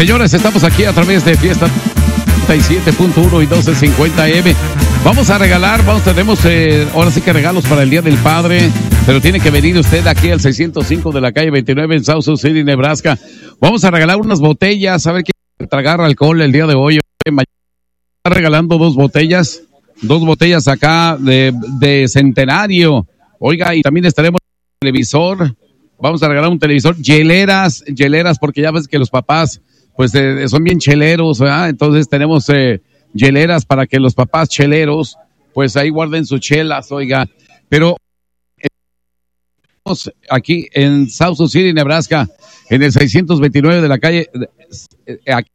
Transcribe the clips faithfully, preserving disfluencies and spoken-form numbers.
Señores, estamos aquí a través de Fiesta treinta y siete punto uno y doce cincuenta eme. Vamos a regalar, vamos, tenemos eh, ahora sí que regalos para el Día del Padre, pero tiene que venir usted aquí al seiscientos cinco de la calle veintinueve en South Sioux City, Nebraska. Vamos a regalar unas botellas, a ver quién tragar alcohol el día de hoy. Mañana está regalando dos botellas, dos botellas acá de, de centenario. Oiga, y también estaremos en el televisor. Vamos a regalar un televisor, hieleras, hieleras, porque ya ves que los papás pues eh, son bien cheleros, ¿verdad? Entonces tenemos eh, hieleras para que los papás cheleros pues ahí guarden sus chelas, oiga. Pero estamos aquí en South Sioux City, Nebraska, en el seiscientos veintinueve de la calle. Eh, aquí,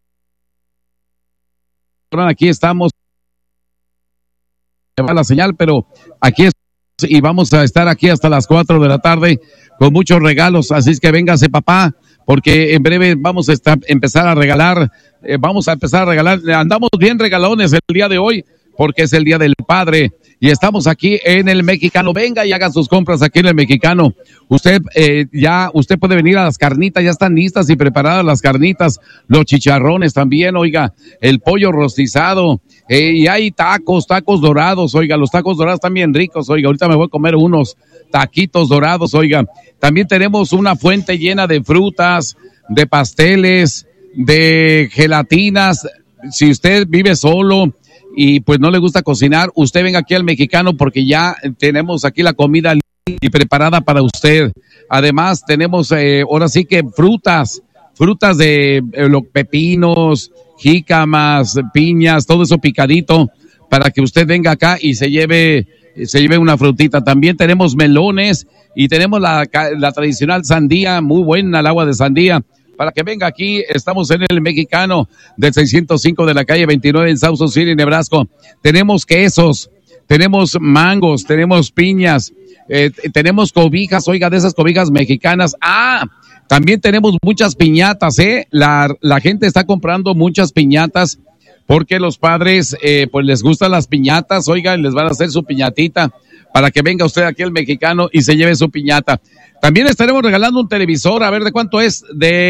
aquí estamos. Se va la señal, pero aquí estamos y vamos a estar aquí hasta las cuatro de la tarde con muchos regalos, así es que véngase papá, porque en breve vamos a estar, empezar a regalar, eh, vamos a empezar a regalar, andamos bien regalones el día de hoy, porque es el Día del Padre, y estamos aquí en el Mexicano. Venga y haga sus compras aquí en el Mexicano. Usted eh, ya, usted puede venir a las carnitas, ya están listas y preparadas las carnitas, los chicharrones también, oiga, el pollo rostizado, eh, y hay tacos, tacos dorados, oiga, los tacos dorados están bien ricos, oiga, ahorita me voy a comer unos taquitos dorados, oiga. También tenemos una fuente llena de frutas, de pasteles, de gelatinas. Si usted vive solo y pues no le gusta cocinar, usted venga aquí al Mexicano porque ya tenemos aquí la comida y preparada para usted. Además tenemos eh, ahora sí que frutas, frutas de eh, los pepinos, jícamas, piñas, todo eso picadito para que usted venga acá y se lleve se lleve una frutita. También tenemos melones y tenemos la, la tradicional sandía, muy buena el agua de sandía. Para que venga aquí, estamos en el Mexicano del seiscientos cinco de la calle veintinueve en South Sioux City, Nebraska. Tenemos quesos, tenemos mangos, tenemos piñas, eh, tenemos cobijas, oiga, de esas cobijas mexicanas. Ah, también tenemos muchas piñatas, ¿eh? La, la gente está comprando muchas piñatas porque los padres, eh, pues les gustan las piñatas, oiga, les van a hacer su piñatita para que venga usted aquí al Mexicano y se lleve su piñata. También estaremos regalando un televisor, a ver de cuánto es,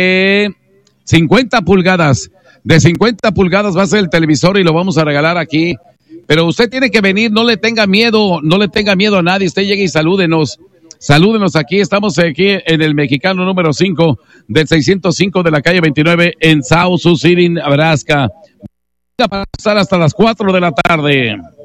de cincuenta pulgadas, de cincuenta pulgadas va a ser el televisor y lo vamos a regalar aquí. Pero usted tiene que venir, no le tenga miedo, no le tenga miedo a nadie, usted llegue y salúdenos, salúdenos aquí, estamos aquí en el Mexicano número cinco del seiscientos cinco de la calle veintinueve en South Sioux City, Nebraska. Para estar hasta las cuatro de la tarde.